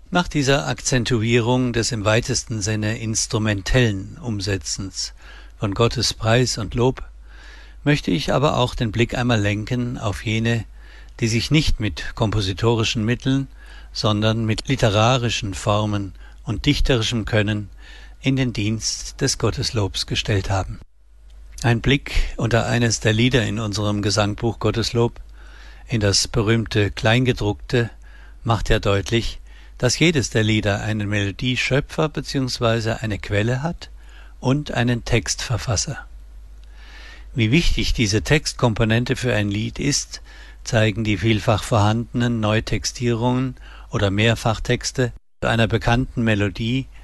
Nach dieser Akzentuierung des im weitesten Sinne instrumentellen Umsetzens von Gottes Preis und Lob möchte ich aber auch den Blick einmal lenken auf jene, die sich nicht mit kompositorischen Mitteln, sondern mit literarischen Formen und dichterischem Können in den Dienst des Gotteslobs gestellt haben. Ein Blick unter eines der Lieder in unserem Gesangbuch Gotteslob, in das berühmte Kleingedruckte, macht ja deutlich, dass jedes der Lieder einen Melodieschöpfer bzw. eine Quelle hat und einen Textverfasser. Wie wichtig diese Textkomponente für ein Lied ist, zeigen die vielfach vorhandenen Neutextierungen oder Mehrfachtexte einer bekannten Melodie